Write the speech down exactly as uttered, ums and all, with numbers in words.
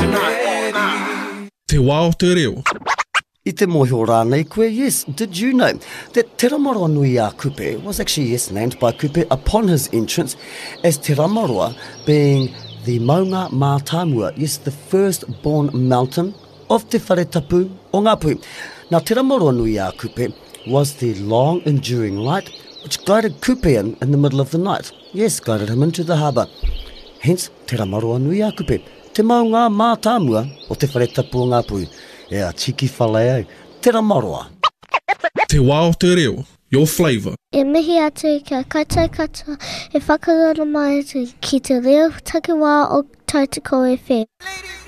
Te wā o te reo. I te mohi o rānei koe, yes, did you know that Te Ramaroa Nui a Kupe was actually, yes, named by Kupe upon his entrance as Te Ramaroa, being the Maunga Mātāmua, yes, the first-born mountain of Te Wharetapu o Ngāpuhi. Now, Te Ramaroa Nui a Kupe was the long-enduring light which guided Kupe in, in the middle of the night. Yes, guided him into the harbour. Hence, Te Ramaroa Nui a Kupe, Te Maunga Mātāmua o Te Wharetapu o Ngāpuhi. Yeah, cheeky whale au. Te Ramaroa. Te wā o te reo. Your flavour. E mihi atu kia kaitai katoa e whakarara mai atu ki te reo takiwā o Tautoko F M.